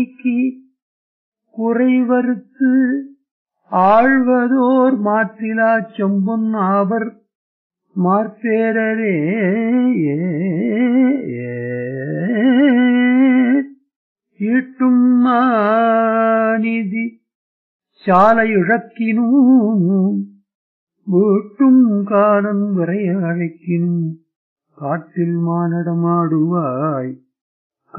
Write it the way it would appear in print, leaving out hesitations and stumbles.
குறைவறுத்து ஆழ்வதோர் மாற்றிலாச் செம்பொன் ஆவர் மார்பேரரே ஈட்டும் மாநிதி சாலையுழக்கினும் வீட்டும் காலன் விரைய அழைக்கினும் காட்டில் மானடமாடுவாய்